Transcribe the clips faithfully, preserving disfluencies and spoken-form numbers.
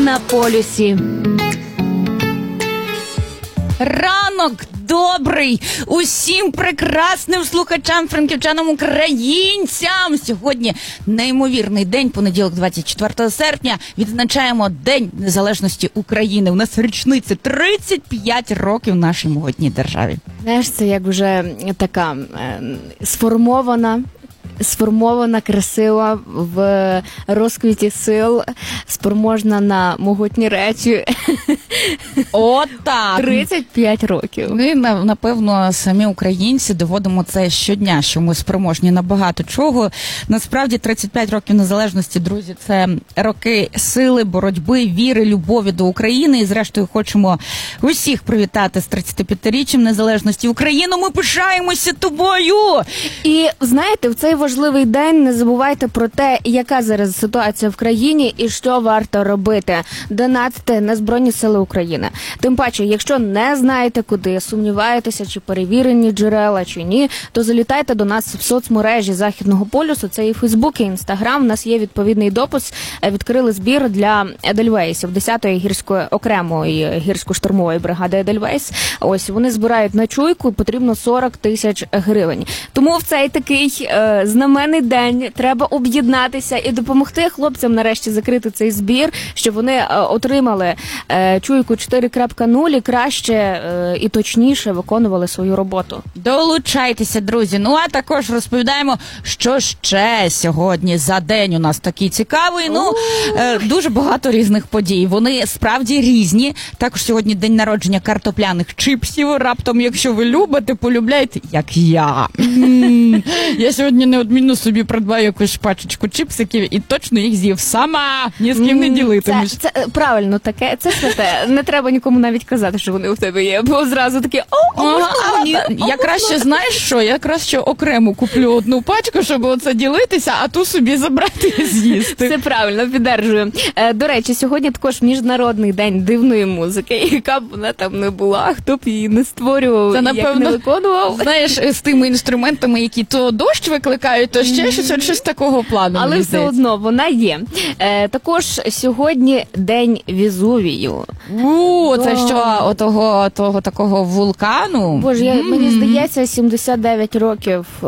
на полюсі. Ранок добрий усім прекрасним слухачам, франківчанам, українцям. Сьогодні неймовірний день, понеділок, двадцять четвертого серпня. Відзначаємо День Незалежності України. У нас річниця тридцять п'ять років нашій могутній державі. Знаєш, це як вже така е, сформована, сформована, красива, в розквіті сил, спроможна на могутні речі. От так. тридцять п'ять років. Ми, напевно, самі українці доводимо це щодня, що ми спроможні на багато чого. Насправді, тридцять п'ять років незалежності, друзі, це роки сили, боротьби, віри, любові до України. І, зрештою, хочемо усіх привітати з тридцятип'ятиріччям незалежності України. Ми пишаємося тобою! І, знаєте, в цей важливий день не забувайте про те, яка зараз ситуація в країні і що варто робити. Донатьте на Збройні Сили України. Тим паче, якщо не знаєте куди, сумніваєтеся, чи перевірені джерела, чи ні, то залітайте до нас в соцмережі Західного полюсу. Це і Фейсбук, і Інстаграм. У нас є відповідний допис. Відкрили збір для Едельвейсів, десятої гірської окремої гірсько-штурмової бригади Едельвейс. Ось, вони збирають на чуйку, потрібно сорок тисяч гривень. Тому в цей такий е, знаменний день треба об'єднатися і допомогти хлопцям нарешті закрити цей збір, щоб вони е, отримали е, чуйку чотири крапка нуль і краще е, і точніше виконували свою роботу. Долучайтеся, друзі. Ну, а також розповідаємо, що ще сьогодні за день у нас такий цікавий. Ну, е, дуже багато різних подій. Вони справді різні. Також сьогодні день народження картопляних чипсів. Раптом, якщо ви любите, полюбляєте, як я. М-м-м. Я сьогодні неодмінно собі придбаю якусь пачечку чипсиків і точно їх з'їв сама. Ні з ким не ділитимусь. Це, це правильно таке, це святе. Не треба нікому навіть казати, що вони у тебе є, бо зразу такі, о, о, а, ні, я краще, знаєш що, я краще окремо куплю одну пачку, щоб оце ділитися, а ту собі забрати і з'їсти. Це правильно, підтверджую. До речі, сьогодні також Міжнародний день дивної музики, яка б вона там не була, хто б її не створював, це, напевно, як не виконував. Знаєш, з тими інструментами, які то дощ викликають, то ще щось, от щось такого плану. Але все здається. одно вона є. Е, також сьогодні День Везувію. У, це Да. що, отого, того такого вулкану? Боже, я, Mm-hmm. мені здається, сімдесят дев'ять років е,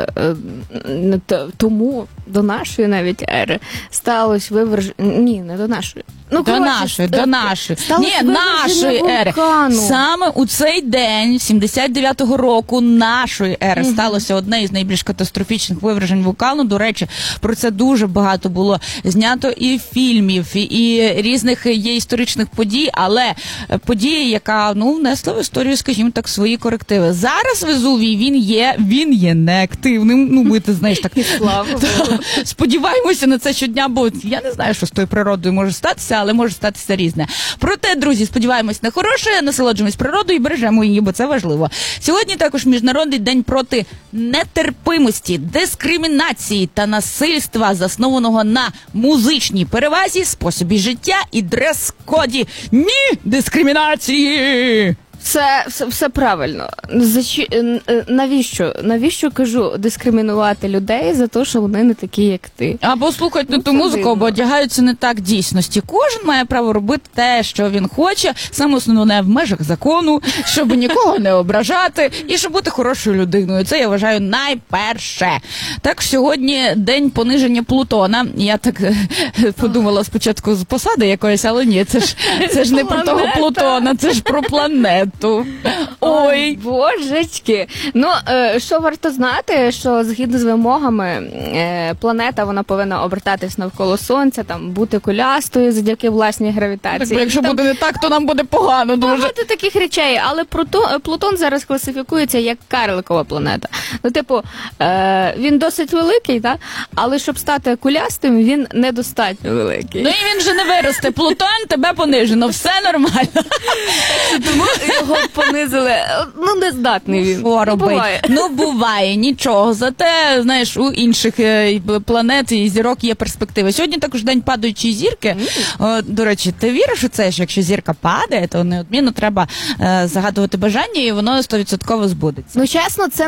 е, т- тому, до нашої навіть ери, сталося виверження... Ні, не до нашої. Ну, до коротше, нашої, ст- до нашої. сталося Ні, виверження нашої ери. вулкану. Саме у цей день, сімдесят дев'ятого року нашої ери, mm-hmm. сталося одне із найбільш катастрофічних вивержень вулкану. До речі, про це дуже багато було знято і фільмів, і, і різних є історичних подій, але подія, яка, ну, внесла в історію, скажімо так, свої корективи. Зараз Везувій, він є, він є неактивним. Ну, ми, ти знаєш, так, сподіваємося на це щодня, бо я не знаю, що з тою природою може статися, але може статися різне. Проте, друзі, сподіваємось на хороше, насолоджуємось природою і бережемо її, бо це важливо. Сьогодні також Міжнародний день проти нетерпимості, дискримінації та насильства, заснованого на музичній перевазі, способі життя і дрес-коді. Ні дискримінації! Все, все, все правильно. Зачі... Навіщо? Навіщо, кажу, дискримінувати людей за те, що вони не такі, як ти? Або слухають не Ну, ту музику, дивно. або одягаються не так дійсності. Кожен має право робити те, що він хоче, саме основне в межах закону, щоб нікого не ображати і щоб бути хорошою людиною. Це, я вважаю, найперше. Так, сьогодні день пониження Плутона. Я так подумала спочатку з посади якоїсь, але ні, це ж, це ж не про того Плутона, це ж про планету. Ой, божечки. Ну, е, що варто знати, що згідно з вимогами е, планета, вона повинна обертатись навколо Сонця, там бути кулястою завдяки власній гравітації. так, якщо там буде не так, то нам буде погано дуже. багато таких речей, але Плутон, Плутон зараз класифікується як карликова планета. Ну, типу, е, він досить великий, та? Але щоб стати кулястим, він недостатньо великий. Ну і він же не виросте. Плутон, тебе понижено, все нормально. Тому його понизили. Ну, не здатний він. Що робить? Буває. Ну, буває, нічого. Зате, знаєш, у інших е, планет і зірок є перспективи. Сьогодні також день падаючої зірки. Mm. О, до речі, ти віриш у це, що якщо зірка падає, то неодмінно треба е, загадувати бажання, і воно сто відсотків збудеться? Ну, чесно, це